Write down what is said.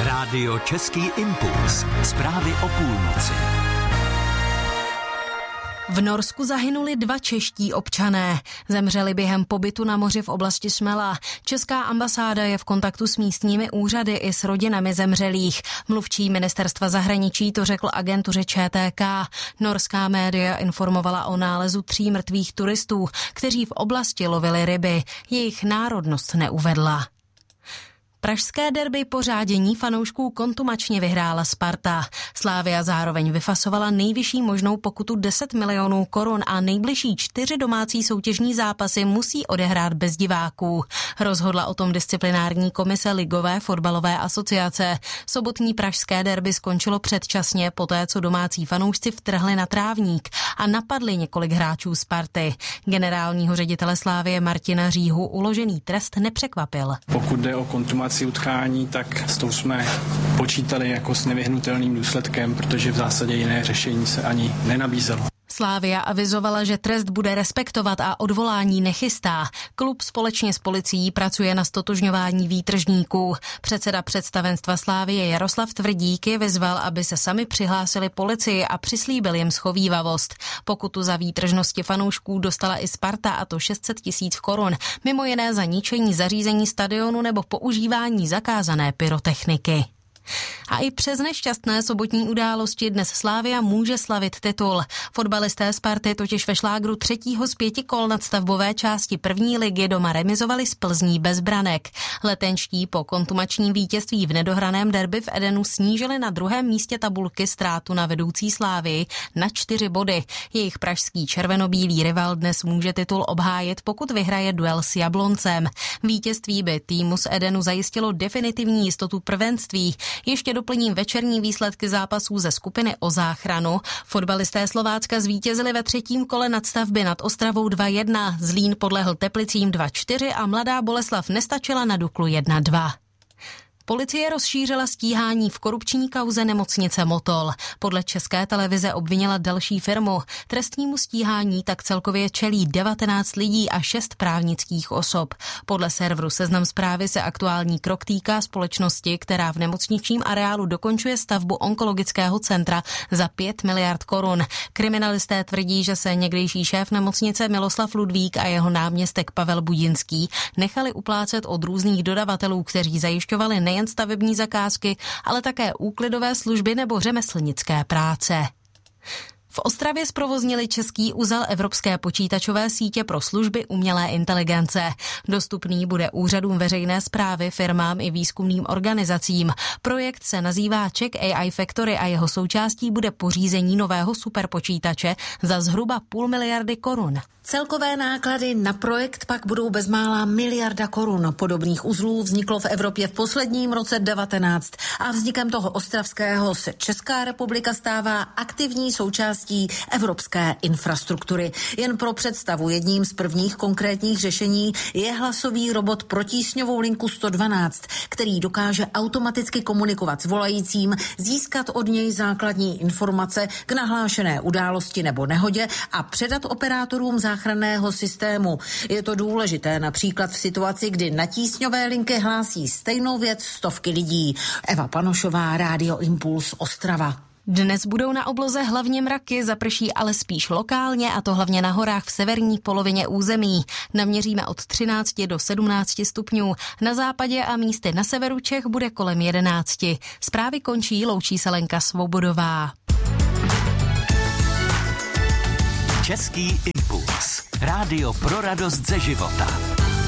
Rádio Český impuls. Zprávy o půlnoci. V Norsku zahynuli 2 čeští občané. Zemřeli během pobytu na moři v oblasti Smela. Česká ambasáda je v kontaktu s místními úřady i s rodinami zemřelých. Mluvčí ministerstva zahraničí to řekl agentuře ČTK. Norská média informovala o nálezu 3 mrtvých turistů, kteří v oblasti lovili ryby. Jejich národnost neuvedla. Pražské derby po řádění fanoušků kontumačně vyhrála Sparta. Slavia zároveň vyfasovala nejvyšší možnou pokutu 10 milionů korun a nejbližší 4 domácí soutěžní zápasy musí odehrát bez diváků. Rozhodla o tom disciplinární komise Ligové fotbalové asociace. Sobotní pražské derby skončilo předčasně poté, co domácí fanoušci vtrhli na trávník a napadli několik hráčů Sparty. Generálního ředitele Slavie Martina Říhu uložený trest nepřekvapil. Pokud jde o kontumaci utkání, tak s tou jsme počítali jako s nevyhnutelným důsledkem, protože v zásadě jiné řešení se ani nenabízelo. Slavia avizovala, že trest bude respektovat a odvolání nechystá. Klub společně s policií pracuje na ztotožňování výtržníků. Předseda představenstva Slavie Jaroslav Tvrdík je vyzval, aby se sami přihlásili policii a přislíbil jim schovívavost. Pokutu za výtržnosti fanoušků dostala i Sparta, a to 600 000 korun, mimo jiné za ničení zařízení stadionu nebo používání zakázané pyrotechniky. A i přes nešťastné sobotní události dnes Slavia může slavit titul. Fotbalisté Sparty totiž ve šlágru 3. z 5 kol nadstavbové části první ligy doma remizovali s Plzní bez branek. Letenští po kontumačním vítězství v nedohraném derby v Edenu snížili na 2. místě tabulky ztrátu na vedoucí Slavii na 4 body. Jejich pražský červenobílý rival dnes může titul obhájit, pokud vyhraje duel s Jabloncem. Vítězství by týmu z Edenu zajistilo definitivní jistotu prvenství. Ještě doplním večerní výsledky zápasů ze skupiny o záchranu. Fotbalisté Slovácka zvítězili ve 3. kole nadstavby nad Ostravou 2-1. Zlín podlehl Teplicím 2-4 a Mladá Boleslav nestačila na Duklu 1-2. Policie rozšířila stíhání v korupční kauze nemocnice Motol. Podle České televize obvinila další firmu. Trestnímu stíhání tak celkově čelí 19 lidí a 6 právnických osob. Podle serveru Seznam Zprávy se aktuální krok týká společnosti, která v nemocničním areálu dokončuje stavbu onkologického centra za 5 miliard korun. Kriminalisté tvrdí, že se někdejší šéf nemocnice Miloslav Ludvík a jeho náměstek Pavel Budinský nechali uplácet od různých dodavatelů, kteří zajišťovali nejen stavební zakázky, ale také úklidové služby nebo řemeslnické práce. V Ostravě zprovoznili český uzel Evropské počítačové sítě pro služby umělé inteligence. Dostupný bude úřadům veřejné správy, firmám i výzkumným organizacím. Projekt se nazývá Czech AI Factory a jeho součástí bude pořízení nového superpočítače za zhruba 500 miliardy korun. Celkové náklady na projekt pak budou bezmála 1 miliarda korun. Podobných uzlů vzniklo v Evropě v posledním roce 19 a vznikem toho ostravského se Česká republika stává aktivní součástí evropské infrastruktury. Jen pro představu, jedním z prvních konkrétních řešení je hlasový robot pro tísňovou linku 112, který dokáže automaticky komunikovat s volajícím, získat od něj základní informace k nahlášené události nebo nehodě a předat operátorům záchranného systému. Je to důležité například v situaci, kdy na tísňové linky hlásí stejnou věc stovky lidí. Eva Panošová, Rádio Impuls, Ostrava. Dnes budou na obloze hlavně mraky, zaprší ale spíš lokálně, a to hlavně na horách v severní polovině území. Naměříme od 13 do 17 stupňů. Na západě a místy na severu Čech bude kolem 11. Zprávy končí, loučí se Lenka Svobodová. Český impuls. Rádio pro radost ze života.